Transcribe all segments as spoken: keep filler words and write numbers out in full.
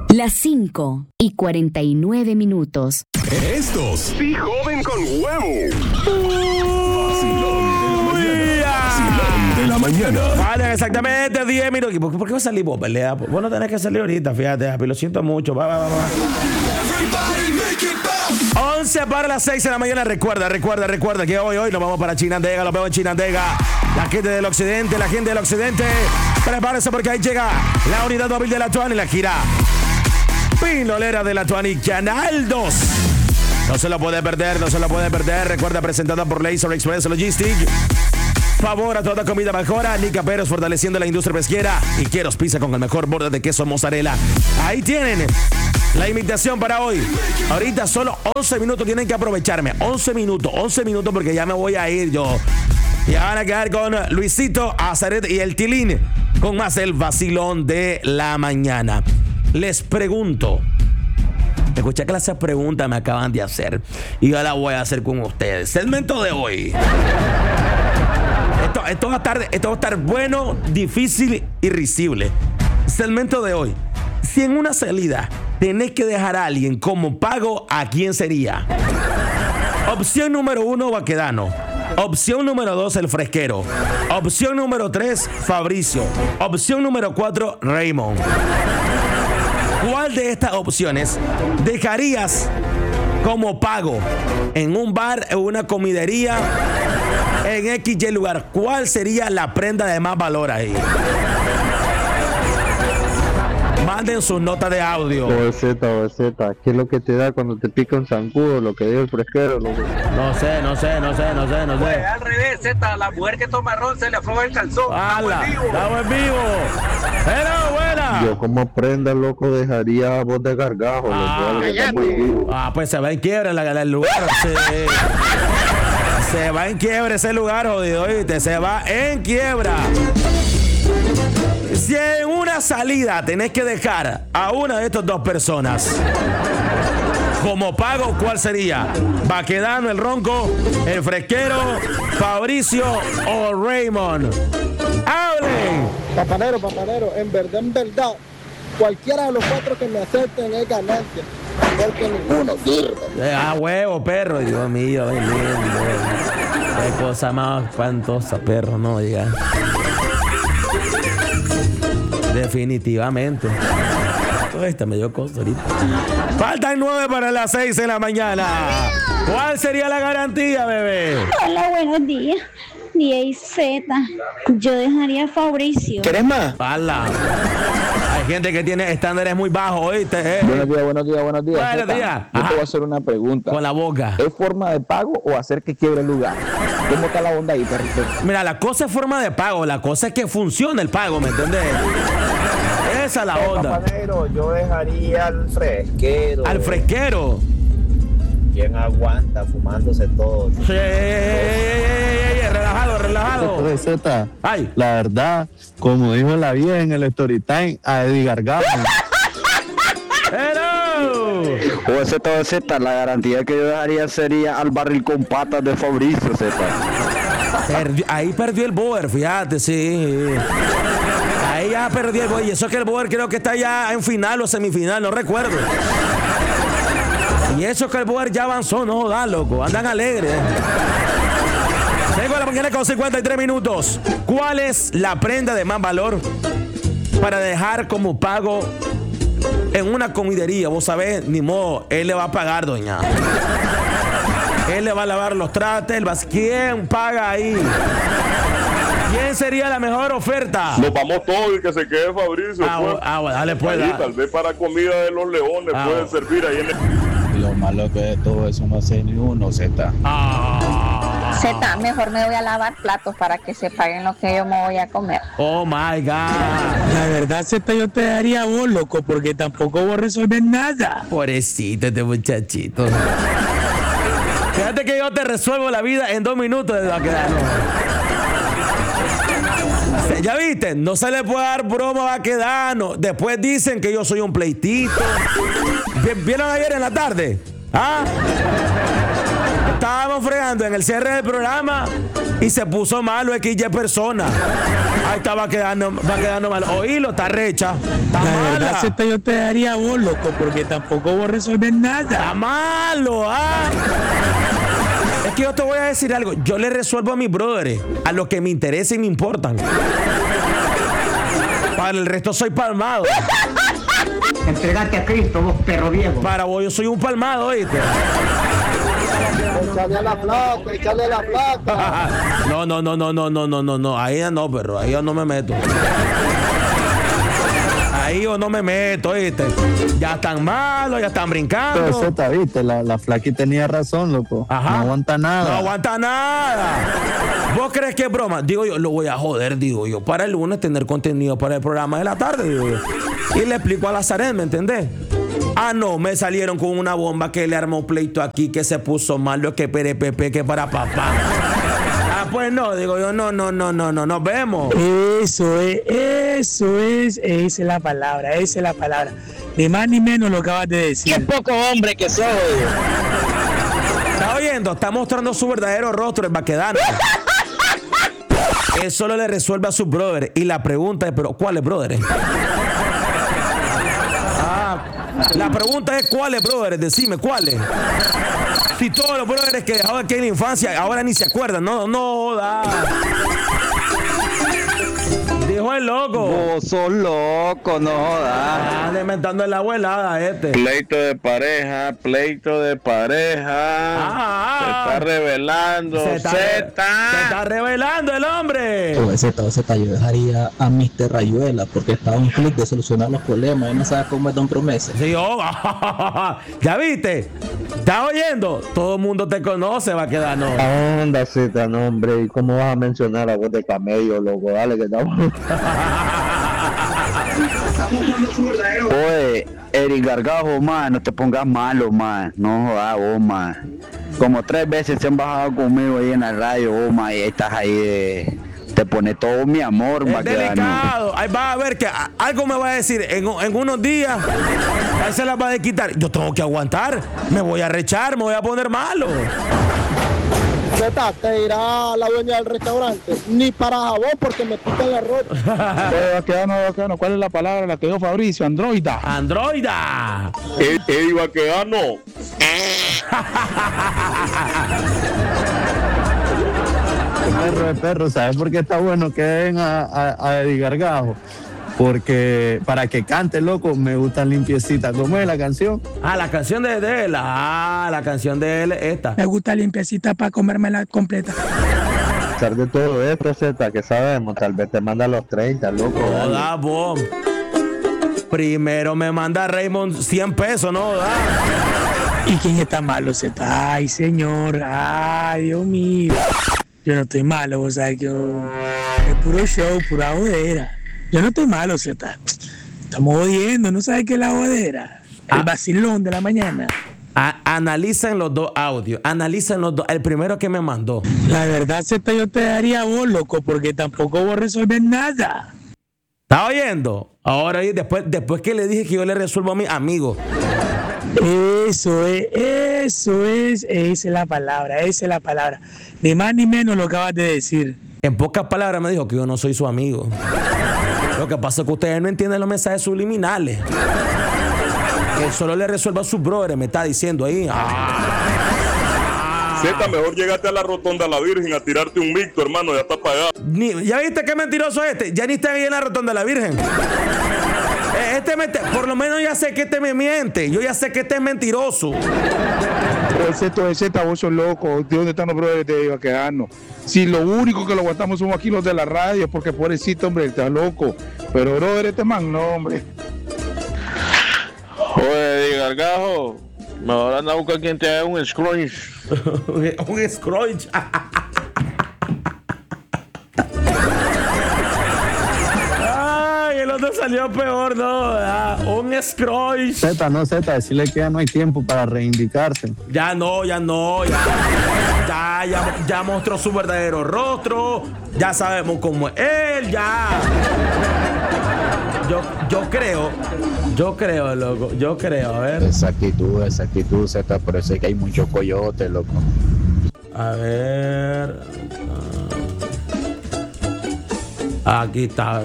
Las cinco y cuarenta y nueve minutos. Estos sí joden con huevo. Vacilón de la mañana. Vale, exactamente diez minutos. ¿Por, ¿Por qué vos salís vos, pelea? Vos no tenés que salir ahorita, fíjate, Happy, lo siento mucho. Va, va, va, va. once para las seis de la mañana. Recuerda, recuerda, recuerda que hoy, hoy nos vamos para Chinandega. Lo veo en Chinandega. La gente del occidente, la gente del occidente. Prepárense porque ahí llega la unidad móvil de la Tuani, la gira Pinolera de la Tuani, Canal dos. No se lo puede perder, no se lo puede perder. Recuerda, presentada por Laser Express Logistic. Favor a toda comida mejora. Nica Pérez fortaleciendo la industria pesquera. Y Quieros Pizza con el mejor borde de queso mozzarella. Ahí tienen la invitación para hoy. Ahorita solo once minutos tienen que aprovecharme. once minutos, once minutos porque ya me voy a ir yo. Y van a quedar con Luisito, Azaret y el Tilín con más el vacilón de la mañana. Les pregunto. Escuché que esa pregunta me acaban de hacer y yo la voy a hacer con ustedes. Segmento de hoy. Esto, esto, va a estar, esto va a estar bueno, difícil y risible. Segmento de hoy. Si en una salida tenés que dejar a alguien como pago, ¿a quién sería? Opción número uno, Baquedano. Opción número dos, el Fresquero. Opción número tres, Fabricio. Opción número cuatro, Raymond. ¿Cuál de estas opciones dejarías como pago en un bar, en una comidería, en X Y lugar? ¿Cuál sería la prenda de más valor ahí? Manden sus notas de audio. Bolseta, bolseta. ¿Qué es lo que te da cuando te pica un zancudo? Lo que dio el fresquero. Lo que... No sé, no sé, no sé, no sé, no sé. Pues al revés, Z, la mujer que toma ron se le afloja el calzón. ¡Hala! ¡Estamos en vivo! ¡Pero buena! Yo como prenda, loco, dejaría voz de gargajo. Ah, loco, está muy vivo. ah, pues se va en quiebra la, la, el lugar. Se, se va en quiebra ese lugar, jodido, ¿oíste? Se va en quiebra. Si en una salida tenés que dejar a una de estas dos personas como pago, ¿cuál sería? ¿Baquedano, el Ronco, el Fresquero, Fabricio o Raymond? ¡Hablen! Papanero, papanero, en verdad, en verdad, cualquiera de los cuatro que me acepten es ganancia, porque ninguno sirve. Ah, huevo, perro. Dios mío, ay, lindo. Qué cosa más espantosa, perro, no diga. Definitivamente. Esta me dio cosa ahorita. Faltan nueve para las seis de la mañana. ¿Cuál sería la garantía, bebé? Hola, buenos días. D A Z. Yo dejaría a Fabricio. ¿Querés más? ¡Hala! Hay gente que tiene estándares muy bajos, ¿oíste? Eh? Buenos días, buenos días, buenos días. Buenos Zeta, días. Yo Ajá. te voy a hacer una pregunta. Con la boca. ¿Es forma de pago o hacer que quiebre el lugar? ¿Cómo está la onda ahí, perrito? Mira, la cosa es forma de pago. La cosa es que funcione el pago, ¿me entendés? Esa es la onda. Papanero, yo dejaría al fresquero. Al Fresquero. ¿Quién aguanta fumándose todo? Sí, relajado, relajado. Z, Ay. la verdad, como dijo la vieja en el story time, a Eddie Gargajo. ¡Hello! O Z, Z, la garantía que yo dejaría sería al barril con patas de Fabricio, Z. Perdi- ahí perdió el Boer, fíjate, sí. Ahí ya perdió el Boer. Y eso es que el Boer creo que está ya en final o semifinal, no recuerdo. Y eso es que el Boer ya avanzó, no da, loco. Andan alegres. Tengo la mañana con cincuenta y tres minutos. ¿Cuál es la prenda de más valor para dejar como pago en una comidería? Vos sabés, ni modo, él le va a pagar, doña. Él le va a lavar los trastes, el vas- ¿quién paga ahí? ¿Quién sería la mejor oferta? Nos vamos todos y que se quede Fabricio. Ah, pues. bueno, ah, bueno, dale, pues, Ahí, da- tal vez para comida de los leones Ah, pueden bueno. servir ahí en el... Lo malo que de todo eso no sé ni uno, Z. Ah. Z, mejor me voy a lavar platos para que se paguen lo que yo me voy a comer. Oh my God. La verdad, Z, yo te daría a vos, loco, porque tampoco vos resolver nada. Pobrecito este muchachito. Fíjate que yo te resuelvo la vida en dos minutos de Baquedano. Ya viste, no se le puede dar broma a Baquedano. Después dicen que yo soy un pleitito. ¿Vieron ayer en la tarde? ¿Ah? estábamos fregando en el cierre del programa y se puso malo X Y persona. Ahí estaba quedando, va quedando mal. Oílo, está recha. Está La mala. verdad, Zeta, yo te daría vos, loco, porque tampoco vos resolver nada. Está malo, ah. Es que yo te voy a decir algo. Yo le resuelvo a mis brothers a lo que me interesa y me importan. Para el resto soy palmado. Entregate a Cristo, vos perro viejo. Para vos yo soy un palmado, ¿oíste? Echale a la plata, echale a la plata. No, no, no, no, no, no, no, no, no. Ahí ya no, perro. Ahí yo no me meto. Ahí yo no me meto, ¿oíste? Ya están malos, ya están brincando. Pero Zeta, viste, la, la Flaky tenía razón, loco. Ajá. No aguanta nada. No aguanta nada. ¿Vos crees que es broma? Digo yo, lo voy a joder, digo yo. Para el lunes tener contenido para el programa de la tarde, digo yo. Y le explico a la Zaret, ¿me entendés? Ah, no, me salieron con una bomba que le armó pleito aquí, que se puso malo, que perepepe, que para papá. Ah, pues no, digo yo, no, no, no, no, no, nos vemos. Eso es, eso es, esa es la palabra, esa es la palabra. Ni más ni menos lo acabas de decir. Qué poco hombre que sos. ¿Está oyendo? Está mostrando su verdadero rostro en Baquedano. Él solo le resuelve a sus brothers. Y la pregunta es, ¿pero cuáles brothers? Ah, la pregunta es, ¿cuáles brothers? Decime, ¿cuáles? Si todos los brothers que dejaban aquí en la infancia ahora ni se acuerdan. No, no, da. Dijo el loco. Vos sos loco, no da. Anda inventando la abuelada este. Pleito de pareja, pleito de pareja. Ah, se está revelando. Se está, Zeta. se está revelando el hombre. O Z, o Z, yo dejaría a mister Rayuela porque está a un clic de solucionar los problemas. Él no sabe cómo es Don Promesa. Sí, oh, ya viste. ¿Estás oyendo? Todo el mundo te conoce, va a quedar, no. Onda, Zeta, no, hombre. ¿Y cómo vas a mencionar a voz de camello, loco? Dale, que estamos. Oye, Eric Gargajo, man, no te pongas malo, man. No jodas, vos, man. Como tres veces se han bajado conmigo ahí en la radio, vos, man, y ahí estás ahí, eh, te pone todo mi amor, Es man. delicado. Ahí va a ver que a- algo me va a decir en, en unos días. Ahí se las va a quitar. Yo tengo que aguantar. Me voy a rechar, me voy a poner malo. Zeta, te dirá la dueña del restaurante. Ni para jabón porque me pican la ropa. Vaquedano, Vaquedano, ¿cuál es la palabra la que dio Fabricio? Androida. Androida. Ey, ey, Baquedano. Perro de perro, ¿sabes por qué está bueno que den a, a, a Eddie Gargajo? Porque para que cante, loco, me gusta limpiecita. ¿Cómo es la canción? Ah, la canción de, de él. Ah, la canción de él, esta. Me gusta limpiecita para comérmela completa. A pesar de todo esto, Z, que sabemos, tal vez te manda los treinta, loco. Joda, vos. Primero me manda Raymond cien pesos, ¿no? Da. ¿Y quién está malo, Zeta? Ay, señor. Ay, Dios mío. Yo no estoy malo, vos sabés que yo... Es puro show, pura jodera. Yo no estoy malo, Zeta. Estamos jodiendo, ¿no sabes qué es la jodera? El Ah. vacilón de la mañana. A- analicen los dos audios. Analicen los dos. El primero que me mandó. La verdad, Zeta, yo te daría a vos, loco, porque tampoco vos resolver nada. ¿Está oyendo? Ahora, y después, después que le dije que yo le resuelvo a mi amigo. Eso es, eso es, esa es la palabra, esa es la palabra. Ni más ni menos lo acabas de decir. En pocas palabras me dijo que yo no soy su amigo. Lo que pasa es que ustedes no entienden los mensajes subliminales. Que solo le resuelva a sus brothers, me está diciendo ahí. Ah. Zeta, mejor llegaste a la rotonda de la Virgen a tirarte un micto, hermano, ya está pagado. Ni- ¿Ya viste qué mentiroso es este? Ya ni está ahí en la rotonda de la Virgen. Eh, Este me- por lo menos ya sé que este me miente. Yo ya sé que este es mentiroso. Z, Z, vos sos loco. ¿De dónde están los brothers de Vaquedano? Si lo único que lo aguantamos somos aquí los de la radio, porque pobrecito, hombre, está loco. Pero, brother, este man, no, hombre. Oye, Gargajo, mejor anda a buscar quien te haga un scrunch. Un scrunch. Ay, el otro salió peor, ¿no? Ah, un scrunch. Z, no, Z, decirle que ya no hay tiempo para reivindicarse. Ya no, ya no, ya. Ya, ya, ya mostró su verdadero rostro. Ya sabemos cómo es él, ya. Yo, yo creo, yo creo, loco, yo creo, a ver. Esa actitud, esa actitud, Z, por eso es que hay muchos coyotes, loco. A ver. Aquí está.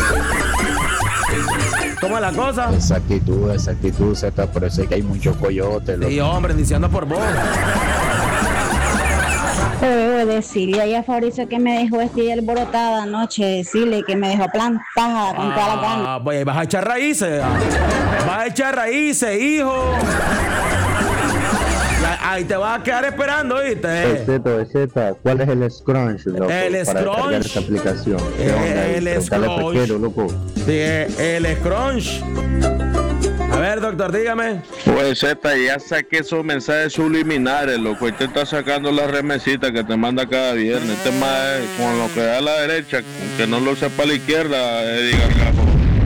¿Cómo es la cosa? Esa actitud, esa actitud, Z, por eso es que hay mucho coyote. Y hombre, diciendo por vos. Debo decirle ahí a Fabricio que me dejó vestir alborotada anoche, decirle que me dejó plantada con toda la gana. Ah, pues vas a echar raíces. Vas a echar raíces, hijo. Ahí te vas a quedar esperando, ¿viste? Z, Z, ¿cuál es el scrunch, loco? El para scrunch. descargar esta aplicación. ¿Qué onda ahí? El Preguntale al scrunch. pesquero, loco. Sí, el scrunch. A ver, doctor, dígame. Pues Z, ya saqué esos mensajes subliminares, loco. Y te está sacando la remesita que te manda cada viernes. Este más con lo que da a la derecha, que no lo sepa a la izquierda, Eddie Gargajo.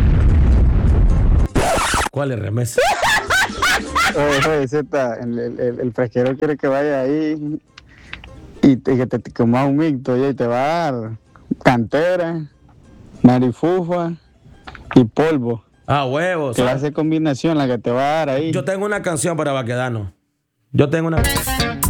¿Cuál es remesa? Oye, oye, Z, el, el, el fresquero quiere que vaya ahí y, te, que te, te comas un micto y te va a dar cantera, marifufa y polvo. Ah, huevos. Que va a ser combinación la que te va a dar ahí. Yo tengo una canción para Baquedano. Yo tengo una...